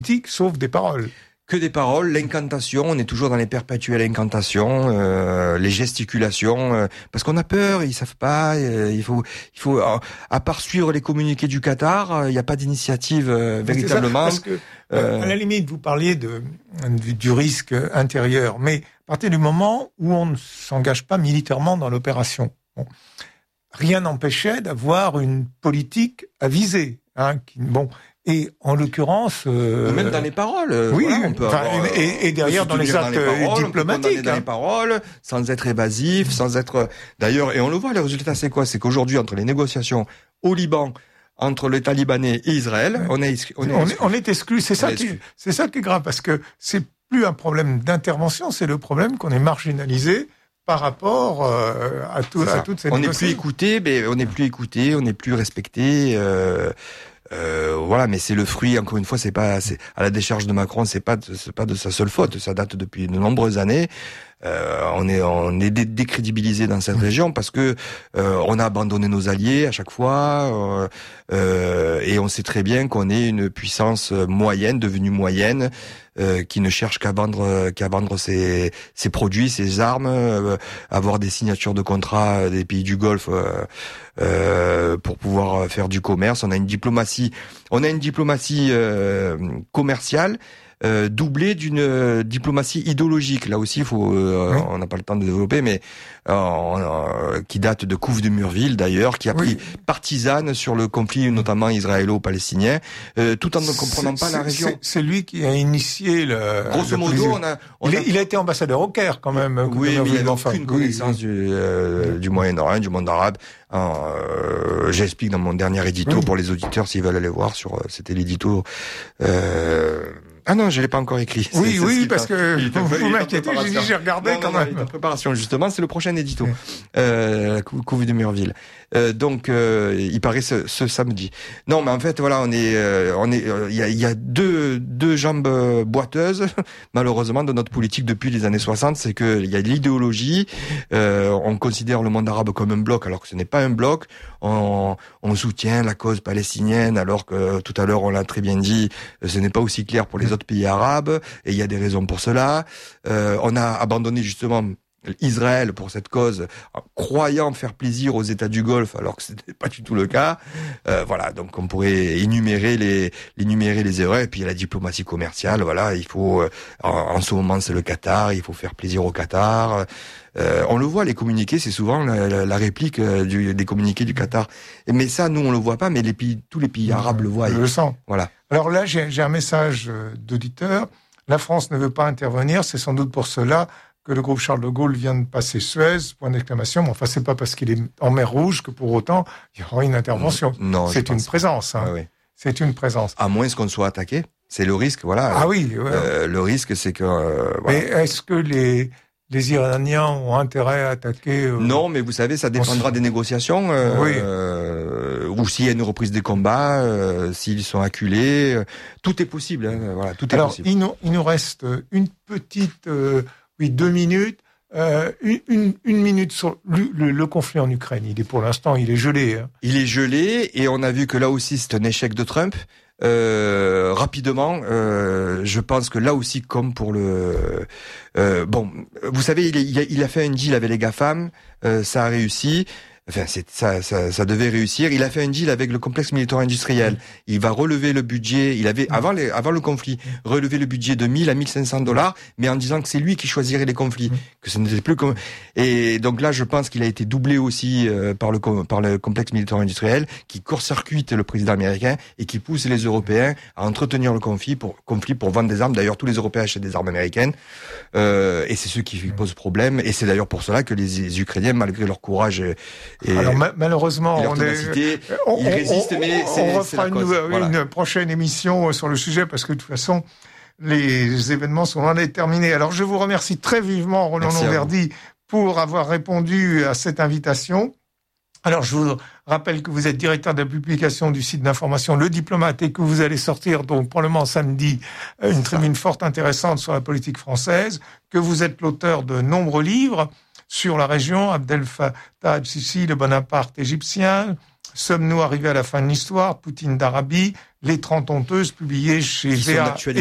sauf des paroles. Que des paroles, l'incantation, on est toujours dans les perpétuelles incantations, les gesticulations, parce qu'on a peur, ils savent pas, il faut, à part suivre les communiqués du Qatar, il n'y a pas d'initiative véritablement. Ça, parce que, à la limite, vous parliez du risque intérieur, mais à partir du moment où on ne s'engage pas militairement dans l'opération, rien n'empêchait d'avoir une politique avisée, Et en l'occurrence, même dans les paroles, oui, voilà, on peut avoir, et derrière dans les actes diplomatiques, dans les paroles, sans être évasif, sans être. D'ailleurs, et on le voit, le résultat, c'est quoi ? C'est qu'aujourd'hui, entre les négociations au Liban, entre les Talibans et Israël, on est exclu. C'est ça qui est grave, parce que c'est plus un problème d'intervention, c'est le problème qu'on est marginalisé par rapport à toutes ces négociations. On n'est plus écouté, on n'est plus respecté. Voilà, mais c'est le fruit. Encore une fois, c'est à la décharge de Macron, c'est pas de sa seule faute. Ça date depuis de nombreuses années. On est décrédibilisé dans cette région parce que on a abandonné nos alliés à chaque fois, et on sait très bien qu'on est une puissance moyenne, devenue moyenne, qui ne cherche qu'à vendre ses produits, ses armes, avoir des signatures de contrats des pays du Golfe pour pouvoir faire du commerce. On a une diplomatie commerciale doublée d'une diplomatie idéologique. Là aussi, on n'a pas le temps de développer, mais qui date de Couve de Murville d'ailleurs, qui a pris partisane sur le conflit notamment israélo-palestinien, tout en ne comprenant pas la région. C'est lui qui a initié grosso modo, il a été ambassadeur au Caire quand même. Oui, mais il n'avait aucune connaissance du Moyen-Orient, du monde arabe. J'explique dans mon dernier édito pour les auditeurs s'ils veulent aller voir c'était l'édito. Ah non, je l'ai pas encore écrit. Oui, parce que vous m'inquiétez, j'ai regardé quand même. En préparation, justement, c'est le prochain édito. Couve de Murville. Donc, il paraît ce samedi. Non, mais en fait, voilà, il y a deux jambes boiteuses, malheureusement, de notre politique depuis les années 60. C'est que il y a de l'idéologie. On considère le monde arabe comme un bloc, alors que ce n'est pas un bloc. On soutient la cause palestinienne, alors que tout à l'heure, on l'a très bien dit, ce n'est pas aussi clair pour les autres pays arabes, et il y a des raisons pour cela. On a abandonné justement Israël pour cette cause, croyant faire plaisir aux États du Golfe, alors que ce n'était pas du tout le cas. Voilà, donc on pourrait énumérer les erreurs. Et puis il y a la diplomatie commerciale. Voilà, il faut en ce moment c'est le Qatar, il faut faire plaisir au Qatar. On le voit, les communiqués, c'est souvent la réplique des communiqués du Qatar. Mais ça, nous, on le voit pas, mais tous les pays arabes le voient. Je le sens. Voilà. Alors là, j'ai un message d'auditeur. La France ne veut pas intervenir. C'est sans doute pour cela que le groupe Charles de Gaulle vient de passer Suez, point d'exclamation. Mais enfin, c'est pas parce qu'il est en mer Rouge que pour autant, il y aura une intervention. Non, c'est une présence. Hein. Oui. C'est une présence. À moins qu'on soit attaqué. C'est le risque, voilà. Ah oui. Le risque, c'est que... voilà. Mais est-ce que les Iraniens ont intérêt à attaquer Non, mais vous savez, ça dépendra des négociations. Ou s'il y a une reprise des combats, s'ils sont acculés. Tout est possible. Hein, voilà, tout est possible. Alors, il nous reste une petite... 2 minutes. Une minute sur le conflit en Ukraine. Pour l'instant, il est gelé. Hein. Il est gelé, et on a vu que là aussi, c'est un échec de Trump. Rapidement, je pense que là aussi, comme pour vous savez, il a fait un deal avec les GAFAM, ça a réussi. Enfin, ça devait réussir. Il a fait un deal avec le complexe militaire-industriel. Il va relever le budget. Il avait, avant le conflit, relevé le budget de 1000 à 1500 $, mais en disant que c'est lui qui choisirait les conflits, que ce n'était plus comme. Et donc là, je pense qu'il a été doublé aussi par le complexe militaire-industriel, qui court-circuite le président américain et qui pousse les Européens à entretenir le conflit pour vendre des armes. D'ailleurs, tous les Européens achètent des armes américaines, et c'est ce qui pose problème. Et c'est d'ailleurs pour cela que les Ukrainiens, malgré leur courage alors malheureusement, ils résistent, mais on refera une prochaine émission sur le sujet, parce que de toute façon, les événements sont loin d'être terminés. Alors je vous remercie très vivement, Roland Lonverdi, pour avoir répondu à cette invitation. Alors je vous rappelle que vous êtes directeur de la publication du site d'information Le Diplomate, et que vous allez sortir donc probablement samedi une tribune forte intéressante sur la politique française, que vous êtes l'auteur de nombreux livres sur la région, Abdel Fattah el-Sisi, le Bonaparte égyptien, Sommes-nous arrivés à la fin de l'histoire? Poutine d'Arabie, Les 30 honteuses, publié chez VA